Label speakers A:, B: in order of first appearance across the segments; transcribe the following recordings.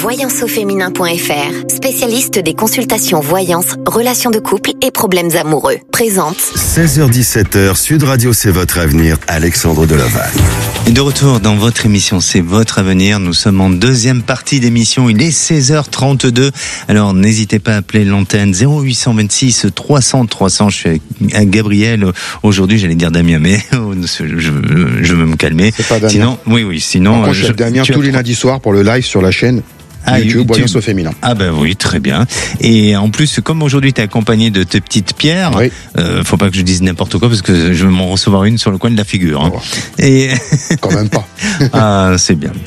A: Voyanceauféminin.fr, spécialiste des consultations voyance, relations de couple et problèmes amoureux. Présente
B: 16h-17h, Sud Radio, c'est votre avenir, Alexandre Delaval.
C: Et de retour dans votre émission, c'est votre avenir. Nous sommes en deuxième partie d'émission. Il est 16h32. Alors, n'hésitez pas à appeler l'antenne 0826 300 300. Je suis avec Gabriel aujourd'hui. J'allais dire Damien, mais je veux me calmer.
D: C'est pas Damien.
C: Sinon, oui. Sinon,
D: je suis avec Damien tous les lundis soirs pour le live sur la chaîne YouTube Voyance au féminin.
C: Ah ben oui, très bien. Et en plus, comme aujourd'hui tu es accompagné de tes petites pierres,
D: oui.
C: Faut pas que je dise n'importe quoi parce que je vais m'en recevoir une sur le coin de la figure. Hein.
D: Oh.
C: Et
D: quand même pas.
C: Ah, c'est bien.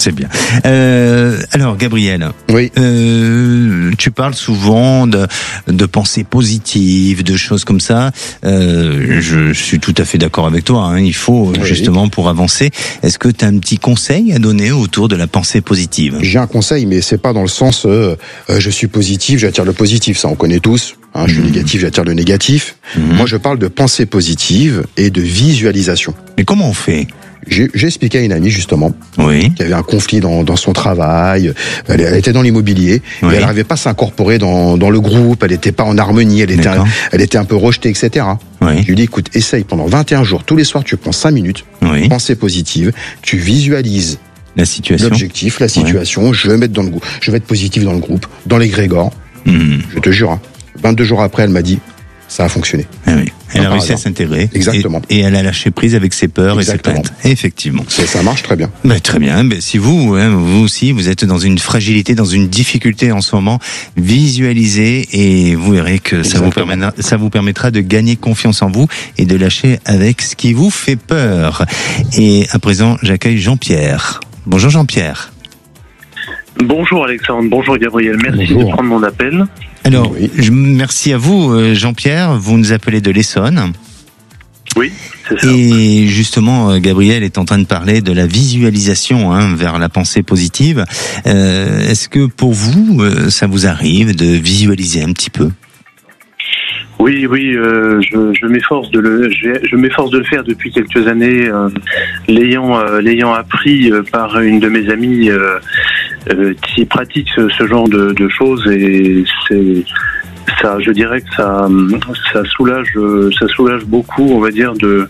C: Alors, Gabriel,
D: oui.
C: Tu parles souvent de pensées positives, de choses comme ça. Je suis tout à fait d'accord avec toi. Hein. Il faut justement pour avancer. Est-ce que tu as un petit conseil à donner autour de la pensée positive ?
D: J'ai un conseil, mais c'est pas dans le sens je suis positif, j'attire le positif. Ça, on connaît tous. Hein, je suis négatif, j'attire le négatif. Moi, je parle de pensée positive et de visualisation.
C: Mais comment on fait ?
D: J'ai expliqué à une amie justement qui avait un conflit dans son travail. Elle était dans l'immobilier, mais elle n'arrivait pas à s'incorporer dans le groupe. Elle n'était pas en harmonie. Elle était un peu rejetée, etc. Je lui dis écoute, essaye pendant 21 jours. Tous les soirs, tu prends 5 minutes. Pensée positive. Tu visualises
C: la situation,
D: l'objectif, la situation. Je vais mettre je vais être positif dans le groupe, dans l'égrégore. Je te jure. 22 jours après, elle m'a dit ça a fonctionné.
C: Elle a réussi à s'intégrer.
D: Exactement.
C: Et elle a lâché prise avec ses peurs et ses plaintes. Effectivement.
D: Ça marche très bien.
C: Très bien. Si vous aussi, vous êtes dans une fragilité, dans une difficulté en ce moment, visualisez et vous verrez que ça vous permettra de gagner confiance en vous et de lâcher avec ce qui vous fait peur. Et à présent, j'accueille Jean-Pierre. Bonjour Jean-Pierre.
E: Bonjour Alexandre, bonjour Gabriel, merci de prendre mon appel.
C: Alors, merci à vous Jean-Pierre, vous nous appelez de l'Essonne.
E: Oui, c'est ça.
C: Et justement, Gabriel est en train de parler de la visualisation vers la pensée positive. Est-ce que pour vous, ça vous arrive de visualiser un petit peu ?
E: Oui, je m'efforce de le faire depuis quelques années, l'ayant appris par une de mes amies qui pratique ce genre de choses, et ça, je dirais que ça soulage beaucoup, on va dire, de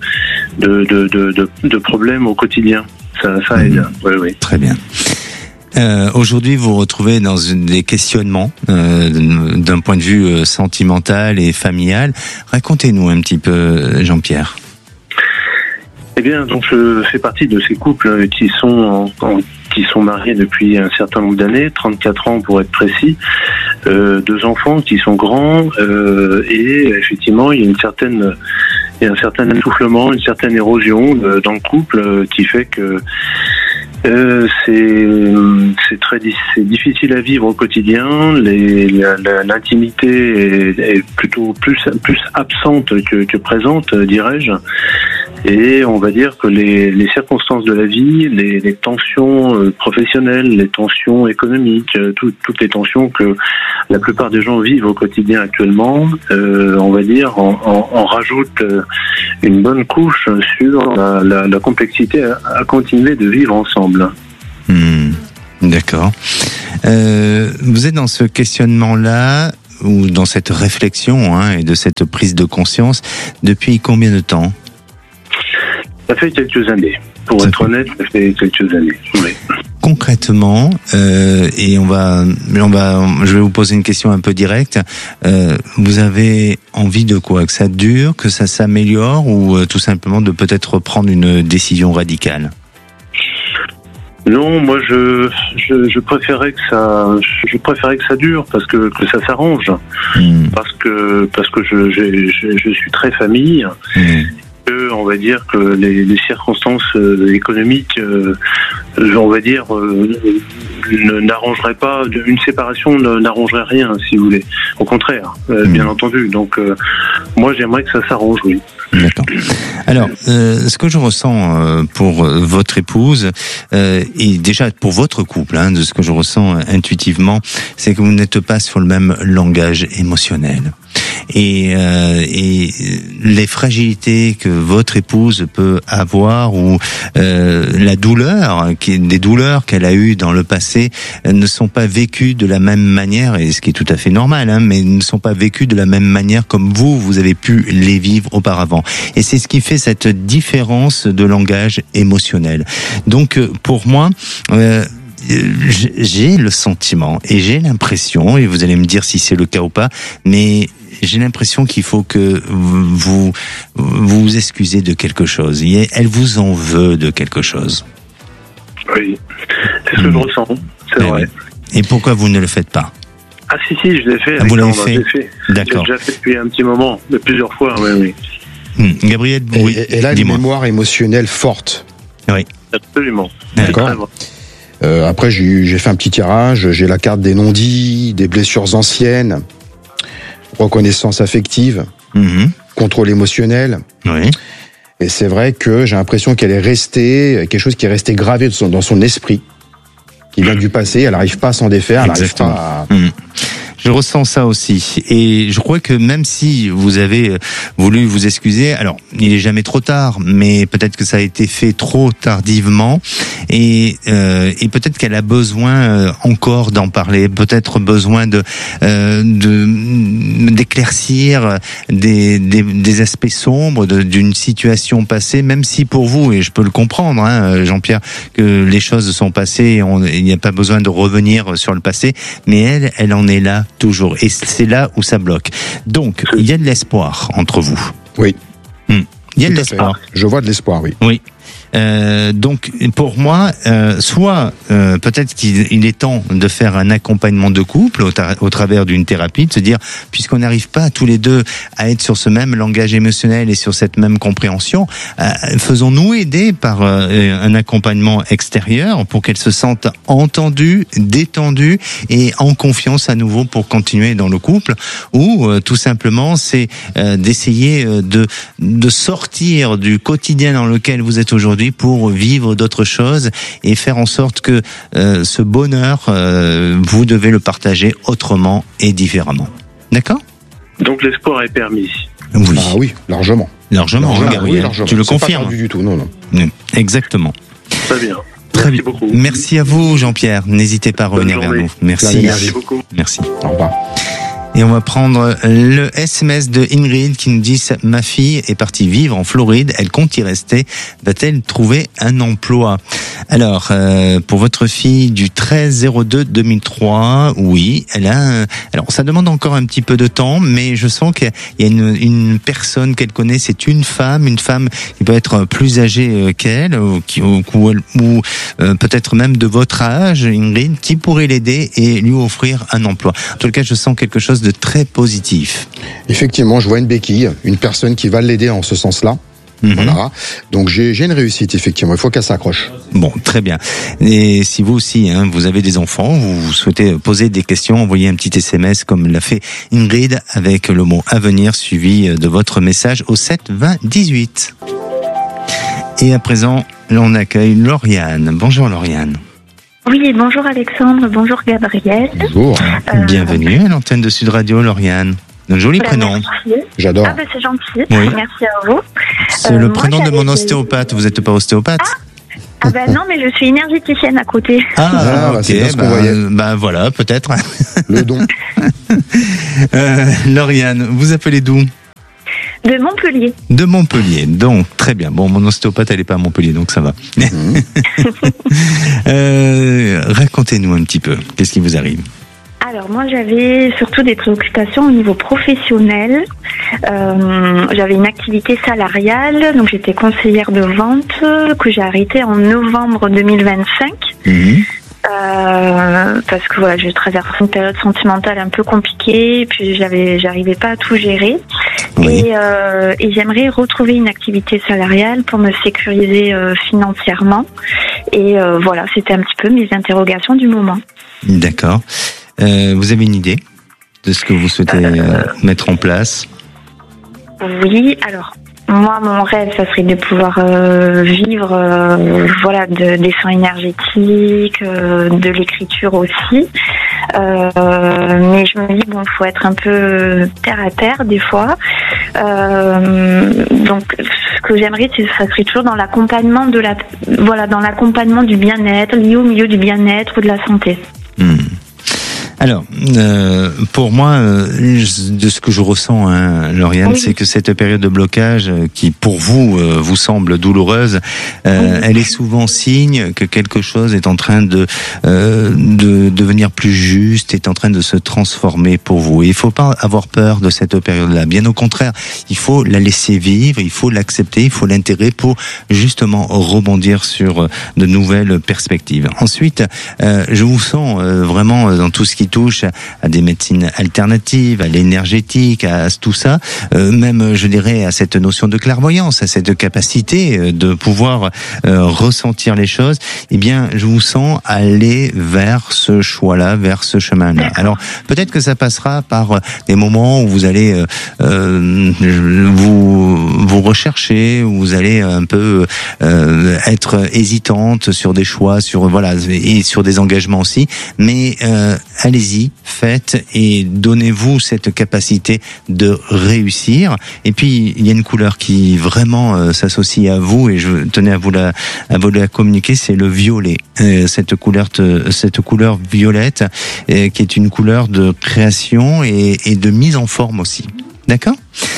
E: problèmes au quotidien. Ça aide. Oui.
C: Très bien. Aujourd'hui, vous vous retrouvez dans des questionnements d'un point de vue sentimental et familial. Racontez-nous un petit peu, Jean-Pierre.
E: Eh bien, donc je fais partie de ces couples qui sont mariés depuis un certain nombre d'années, 34 ans pour être précis, 2 enfants qui sont grands, et effectivement, il y a un certain essoufflement, une certaine érosion dans le couple qui fait que c'est difficile à vivre au quotidien. L'intimité est plutôt plus absente que présente, dirais-je. Et on va dire que les circonstances de la vie, les tensions professionnelles, les tensions économiques, toutes les tensions que la plupart des gens vivent au quotidien actuellement, on va dire, on rajoute une bonne couche sur la complexité à continuer de vivre ensemble.
C: D'accord. Vous êtes dans ce questionnement-là, ou dans cette réflexion et de cette prise de conscience, depuis combien de temps ?
E: Ça fait quelques années. Pour être honnête, ça fait quelques années. Oui.
C: Concrètement, et je vais vous poser une question un peu directe. Vous avez envie de quoi ? Que ça dure, que ça s'améliore, ou tout simplement de peut-être prendre une décision radicale ?
E: Non, moi je préférais que ça dure, parce que ça s'arrange, parce que je suis très famille. On va dire que les circonstances économiques, on va dire, n'arrangeraient pas, une séparation n'arrangerait rien, si vous voulez. Au contraire, bien entendu. Donc, moi, j'aimerais que ça s'arrange, oui.
C: D'accord. Alors, ce que je ressens pour votre épouse, et déjà pour votre couple, de ce que je ressens intuitivement, c'est que vous n'êtes pas sur le même langage émotionnel. et les fragilités que votre épouse peut avoir ou la douleur, des douleurs qu'elle a eues dans le passé ne sont pas vécues de la même manière, et ce qui est tout à fait normal, hein, mais ne sont pas vécues de la même manière comme vous avez pu les vivre auparavant. Et c'est ce qui fait cette différence de langage émotionnel. Donc pour moi, j'ai le sentiment et j'ai l'impression, et vous allez me dire si c'est le cas ou pas, mais j'ai l'impression qu'il faut que vous excusez de quelque chose. Elle vous en veut de quelque chose.
E: Oui, c'est ce que je ressens, c'est vrai.
C: Et pourquoi vous ne le faites pas?
E: Ah si, je l'ai fait.
C: Vous l'avez fait. D'accord.
E: J'ai déjà fait depuis un petit moment, mais plusieurs fois, oui.
C: Gabriel,
D: elle a une mémoire émotionnelle forte.
C: Oui.
E: Absolument.
D: D'accord. Après, j'ai fait un petit tirage, j'ai la carte des non-dits, des blessures anciennes, reconnaissance affective, contrôle émotionnel.
C: Oui.
D: Et c'est vrai que j'ai l'impression qu'elle est restée, quelque chose qui est resté gravé dans son esprit, qui vient du passé, elle n'arrive pas à s'en défaire, elle n'arrive pas à...
C: Je ressens ça aussi, et je crois que même si vous avez voulu vous excuser, alors il est jamais trop tard, mais peut-être que ça a été fait trop tardivement, et peut-être qu'elle a besoin encore d'en parler, peut-être besoin d'éclaircir des aspects sombres d'une situation passée, même si pour vous, et je peux le comprendre, hein, Jean-Pierre, que les choses sont passées, il n'y a pas besoin de revenir sur le passé, mais elle en est là toujours, et c'est là où ça bloque. Donc il y a de l'espoir entre vous.
D: Oui.
C: Il y a de l'espoir.
D: Je vois de l'espoir, oui.
C: Oui. Donc pour moi, soit peut-être qu'il est temps de faire un accompagnement de couple au travers d'une thérapie, de se dire, puisqu'on n'arrive pas tous les deux à être sur ce même langage émotionnel et sur cette même compréhension, faisons-nous aider par un accompagnement extérieur pour qu'elle se sente entendue, détendue et en confiance à nouveau pour continuer dans le couple, ou tout simplement c'est d'essayer de sortir du quotidien dans lequel vous êtes aujourd'hui pour vivre d'autres choses et faire en sorte que ce bonheur, vous devez le partager autrement et différemment. D'accord ?
E: Donc l'espoir est permis.
C: Oui.
D: Ah oui, largement.
C: Largement, Gabriel. Oui, largement. Tu le confirmes ?
D: Pas perdu du tout, non.
C: Exactement.
E: Très bien.
C: Très
E: Merci
C: bien.
E: beaucoup.
C: Merci à vous, Jean-Pierre. N'hésitez pas à revenir vers nous. Merci.
E: Merci beaucoup.
C: Merci.
D: Au revoir.
C: Et on va prendre le SMS de Ingrid qui nous dit « Ma fille est partie vivre en Floride, elle compte y rester. Va-t-elle trouver un emploi ?» Alors, pour votre fille du 13-02-2003, oui, elle a... Alors, ça demande encore un petit peu de temps, mais je sens qu'il y a une personne qu'elle connaît, c'est une femme qui peut être plus âgée qu'elle, ou peut-être même de votre âge, Ingrid, qui pourrait l'aider et lui offrir un emploi. En tout cas, je sens quelque chose de très positif.
D: Effectivement, je vois une béquille, une personne qui va l'aider en ce sens-là. Voilà. Donc j'ai une réussite, effectivement. Il faut qu'elle s'accroche.
C: Bon, très bien. Et si vous aussi, vous avez des enfants, vous souhaitez poser des questions, envoyez un petit SMS comme l'a fait Ingrid avec le mot à venir suivi de votre message au 7 20 18. Et à présent, on accueille Lauriane. Bonjour Lauriane.
F: Oui, bonjour Alexandre, bonjour Gabriel.
D: Bonjour.
C: Bienvenue à l'antenne de Sud Radio, Lauriane. Un joli prénom.
F: Merci.
D: J'adore.
F: Ah c'est gentil,
C: oui.
F: Merci à vous.
C: C'est le prénom de mon ostéopathe, vous n'êtes pas ostéopathe ?
F: Non, mais je suis énergéticienne à côté.
C: Ok,
D: c'est ce qu'on voyait.
C: Voilà, peut-être.
D: Le don.
C: Lauriane, vous appelez d'où ?
F: De Montpellier.
C: De Montpellier, donc très bien. Bon, mon ostéopathe, elle n'est pas à Montpellier, donc ça va. Racontez-nous un petit peu, qu'est-ce qui vous arrive ?
F: Alors moi j'avais surtout des préoccupations au niveau professionnel. J'avais une activité salariale, donc j'étais conseillère de vente que j'ai arrêtée en novembre 2025. Parce que voilà, je traverse une période sentimentale un peu compliquée, et puis j'arrivais pas à tout gérer. Oui. Et j'aimerais retrouver une activité salariale pour me sécuriser financièrement. Et voilà, c'était un petit peu mes interrogations du moment.
C: D'accord. Vous avez une idée de ce que vous souhaitez mettre en place ?
F: Oui, alors Moi, mon rêve, ça serait de pouvoir vivre, des soins énergétiques, de l'écriture aussi. Mais je me dis faut être un peu terre à terre des fois. Donc, ce que j'aimerais, ça serait toujours dans l'accompagnement dans l'accompagnement du bien-être, lié au milieu du bien-être ou de la santé.
C: Alors, pour moi, de ce que je ressens, Lauriane, c'est que cette période de blocage qui, pour vous, vous semble douloureuse, elle est souvent signe que quelque chose est en train de devenir plus juste, est en train de se transformer pour vous. Et il faut pas avoir peur de cette période-là. Bien au contraire, il faut la laisser vivre, il faut l'accepter, il faut l'intégrer pour justement rebondir sur de nouvelles perspectives. Ensuite, je vous sens vraiment dans tout ce qui touche à des médecines alternatives, à l'énergétique, à tout ça, même je dirais à cette notion de clairvoyance, à cette capacité de pouvoir ressentir les choses. Eh bien, je vous sens aller vers ce choix-là, vers ce chemin-là. Alors, peut-être que ça passera par des moments où vous allez vous rechercher, où vous allez un peu être hésitante sur des choix, et sur des engagements aussi. Mais allez-y, faites et donnez-vous cette capacité de réussir. Et puis il y a une couleur qui vraiment s'associe à vous et je tenais à vous la communiquer, c'est le violet. Cette couleur violette qui est une couleur de création et de mise en forme aussi. D'accord ?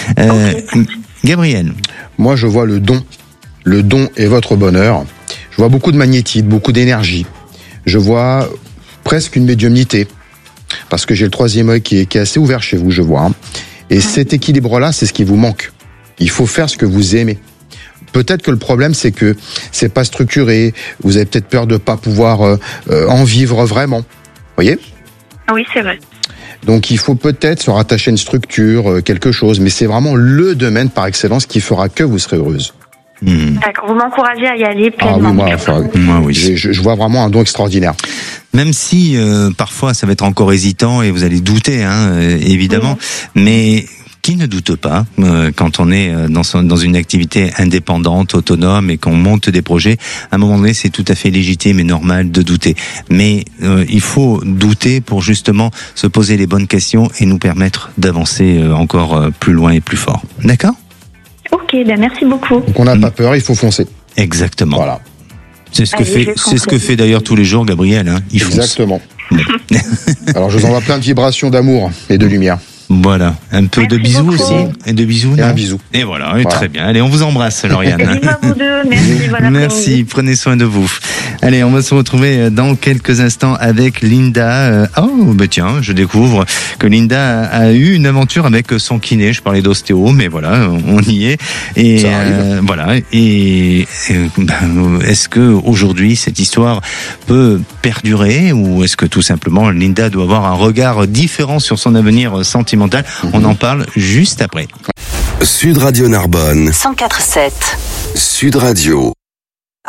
C: Gabriel.
D: Moi je vois le don. Le don est votre bonheur. Je vois beaucoup de magnétisme, beaucoup d'énergie. Je vois presque une médiumnité. Parce que j'ai le troisième œil qui est assez ouvert chez vous, je vois. Et cet équilibre-là, c'est ce qui vous manque. Il faut faire ce que vous aimez. Peut-être que le problème, c'est que c'est pas structuré. Vous avez peut-être peur de pas pouvoir en vivre vraiment. Voyez ?
F: Oui, c'est vrai.
D: Donc il faut peut-être se rattacher à une structure, quelque chose. Mais c'est vraiment le domaine par excellence qui fera que vous serez heureuse.
F: D'accord, vous m'encouragez à y aller pleinement.
D: Moi, je vois vraiment un don extraordinaire.
C: Même si parfois ça va être encore hésitant et vous allez douter, évidemment, mais qui ne doute pas quand on est dans une activité indépendante, autonome et qu'on monte des projets, à un moment donné c'est tout à fait légitime et normal de douter. Mais il faut douter pour justement se poser les bonnes questions et nous permettre d'avancer encore plus loin et plus fort. D'accord ?
F: Ok, merci beaucoup.
D: Donc on n'a pas peur, il faut foncer.
C: Exactement.
D: Voilà.
C: C'est ce que fait d'ailleurs tous les jours Gabriel. Il fonce.
D: Exactement. Alors je vous envoie plein de vibrations d'amour et de lumière.
C: Voilà, un peu de bisous
F: beaucoup.
C: aussi. Et de bisous,
D: et
C: non ?
D: un bisou.
C: Et voilà, très bien. Allez, on vous embrasse, Lauriane.
F: Bisous à vous deux, merci.
C: Merci, prenez soin de vous. Allez, on va se retrouver dans quelques instants avec Linda. Tiens, je découvre que Linda a eu une aventure avec son kiné. Je parlais d'ostéo, mais voilà, on y est. Et
D: ça arrive.
C: voilà. Et est-ce que aujourd'hui cette histoire peut perdurer ou est-ce que tout simplement Linda doit avoir un regard différent sur son avenir sentimental ? On en parle juste après.
B: Sud Radio Narbonne.
A: 104.7.
B: Sud Radio.